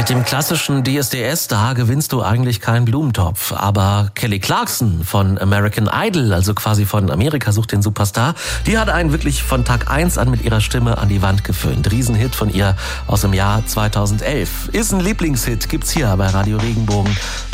Mit dem klassischen DSDS-Star gewinnst du eigentlich keinen Blumentopf. Aber Kelly Clarkson von American Idol, also quasi von Amerika sucht den Superstar, die hat einen wirklich von Tag 1 an mit ihrer Stimme an die Wand geföhnt. Riesenhit von ihr aus dem Jahr 2011. Ist ein Lieblingshit, gibt's hier bei Radio Regenbogen.